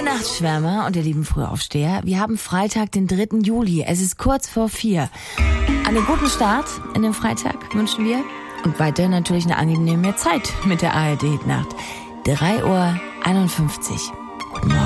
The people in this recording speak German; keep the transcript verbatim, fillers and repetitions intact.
Nachtschwärmer und ihr lieben Frühaufsteher, wir haben Freitag, den dritten Juli. Es ist kurz vor vier. Einen guten Start in den Freitag wünschen wir. Und weiter natürlich eine angenehme Zeit mit der A R D-Nacht. drei Uhr einundfünfzig. Guten Morgen.